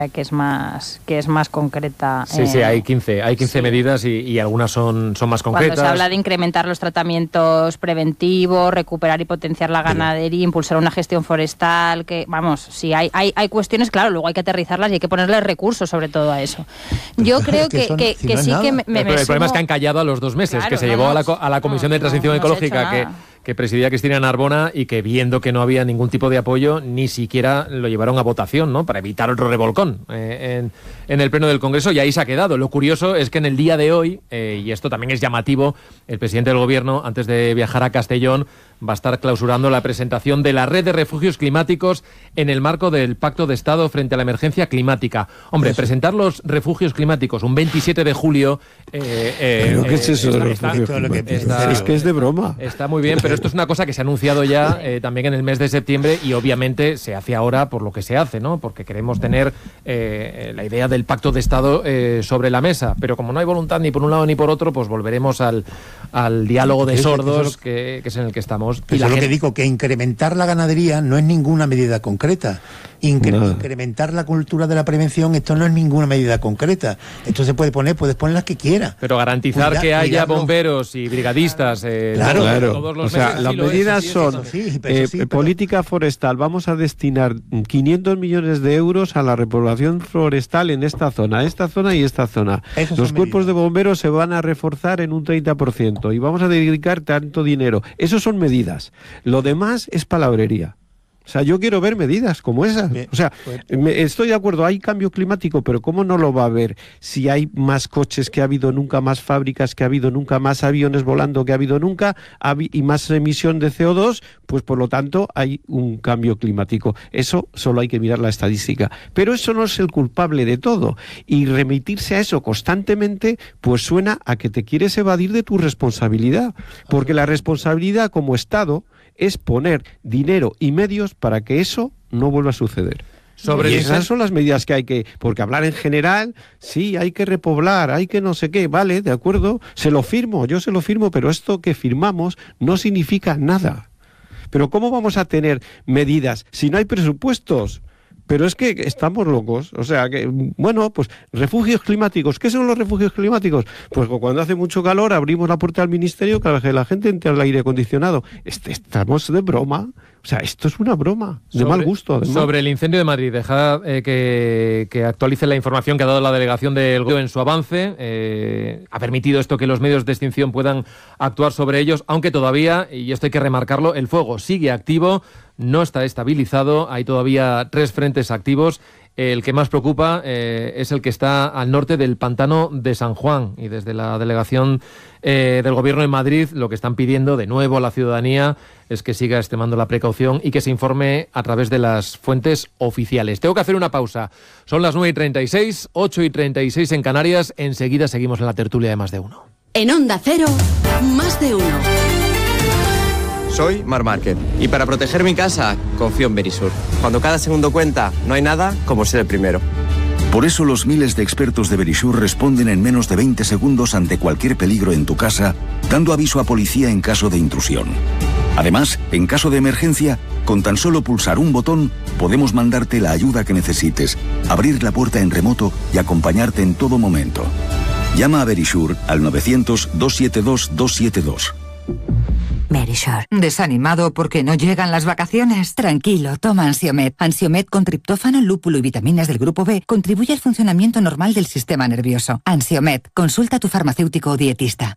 que es más concreta. Sí, hay 15 medidas y algunas son más concretas. Cuando se habla de incrementar los tratamientos preventivos, recuperar y potenciar la ganadería, impulsar una gestión forestal, que vamos, sí hay cuestiones, claro, luego hay que aterrizarlas y hay que ponerle recursos sobre todo a eso. Yo creo que sí que me el problema es que han callado a los 2 meses, claro, que se llevó a la Comisión de Transición Ecológica que presidía Cristina Narbona y que, viendo que no había ningún tipo de apoyo, ni siquiera lo llevaron a votación, ¿no?, para evitar otro revolcón en el Pleno del Congreso, y ahí se ha quedado. Lo curioso es que en el día de hoy, y esto también es llamativo, el presidente del Gobierno, antes de viajar a Castellón, va a estar clausurando la presentación de la red de refugios climáticos en el marco del Pacto de Estado frente a la emergencia climática. Hombre, presentar los refugios climáticos un 27 de julio... ¿Pero qué es eso de los refugios climáticos? Es que es de broma. Está muy bien, pero esto es una cosa que se ha anunciado ya también en el mes de septiembre, y obviamente se hace ahora por lo que se hace, ¿no?, porque queremos tener la idea del Pacto de Estado sobre la mesa. Pero como no hay voluntad ni por un lado ni por otro, pues volveremos al diálogo de sordos, que es en el que estamos. Pero y lo que digo, que incrementar la ganadería no es ninguna medida concreta. Incrementar la cultura de la prevención, esto no es ninguna medida concreta. Esto se puedes poner las que quieras. Pero garantizar que haya bomberos y brigadistas... Claro. Todos los meses, las medidas son política forestal. Vamos a destinar 500 millones de euros a la repoblación forestal en esta zona y esta zona. Los cuerpos de bomberos se van a reforzar en un 30% y vamos a dedicar tanto dinero. Esos son medidas. Lo demás es palabrería. O sea, yo quiero ver medidas como esas. O sea, estoy de acuerdo, hay cambio climático, pero ¿cómo no lo va a haber si hay más coches que ha habido nunca, más fábricas que ha habido nunca, más aviones volando que ha habido nunca, y más emisión de CO2? Pues por lo tanto hay un cambio climático. Eso solo hay que mirar la estadística. Pero eso no es el culpable de todo. Y remitirse a eso constantemente, pues suena a que te quieres evadir de tu responsabilidad. Porque la responsabilidad como Estado es poner dinero y medios para que eso no vuelva a suceder. Y esas son las medidas que hay que... Porque hablar en general, sí, hay que repoblar, hay que no sé qué, vale, de acuerdo, yo se lo firmo, pero esto que firmamos no significa nada. Pero ¿cómo vamos a tener medidas si no hay presupuestos? Pero es que estamos locos. O sea, que bueno, pues refugios climáticos. ¿Qué son los refugios climáticos? Pues cuando hace mucho calor abrimos la puerta al ministerio para que la gente entre al aire acondicionado. Estamos de broma. O sea, esto es una broma, de mal gusto. Además. Sobre el incendio de Madrid, deja que actualice la información que ha dado la delegación del Gobierno en su avance. Ha permitido esto que los medios de extinción puedan actuar sobre ellos, aunque todavía, y esto hay que remarcarlo, el fuego sigue activo, no está estabilizado, hay todavía 3 frentes activos. El que más preocupa es el que está al norte del pantano de San Juan, y desde la delegación del Gobierno en Madrid lo que están pidiendo de nuevo a la ciudadanía es que siga extremando la precaución y que se informe a través de las fuentes oficiales. Tengo que hacer una pausa. Son las 9:36, 8:36 en Canarias. Enseguida seguimos en la tertulia de Más de Uno. En Onda Cero, Más de Uno. Soy Marc Márquez y para proteger mi casa confío en Verisur. Cuando cada segundo cuenta, no hay nada como ser el primero. Por eso los miles de expertos de Verisur responden en menos de 20 segundos ante cualquier peligro en tu casa, dando aviso a policía en caso de intrusión. Además, en caso de emergencia, con tan solo pulsar un botón, podemos mandarte la ayuda que necesites, abrir la puerta en remoto y acompañarte en todo momento. Llama a Verisur al 900-272-272. Verisur. ¿Desanimado porque no llegan las vacaciones? Tranquilo, toma Ansiomed. Ansiomed con triptófano, lúpulo y vitaminas del grupo B contribuye al funcionamiento normal del sistema nervioso. Ansiomed. Consulta a tu farmacéutico o dietista.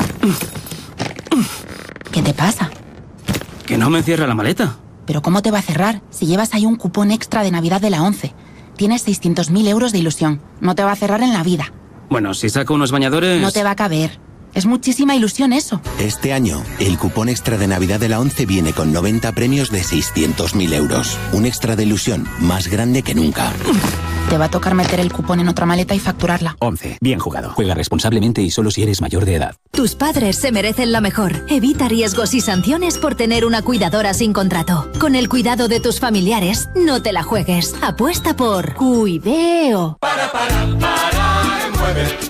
¿Qué te pasa? Que no me cierra la maleta. ¿Pero cómo te va a cerrar si llevas ahí un cupón extra de Navidad de la 11? Tienes 600.000 euros de ilusión. No te va a cerrar en la vida. Bueno, si saco unos bañadores... No te va a caber. Es muchísima ilusión eso. Este año, el cupón extra de Navidad de la 11 viene con 90 premios de 600.000 euros. Un extra de ilusión más grande que nunca. Te va a tocar meter el cupón en otra maleta y facturarla. 11. Bien jugado. Juega responsablemente y solo si eres mayor de edad. Tus padres se merecen lo mejor. Evita riesgos y sanciones por tener una cuidadora sin contrato. Con el cuidado de tus familiares, no te la juegues. Apuesta por Cuideo. Mueve.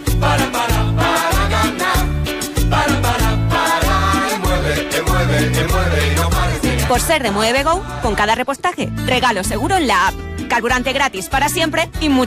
Por ser de Mueve Go, con cada repostaje, regalo seguro en la app. carburante gratis para siempre y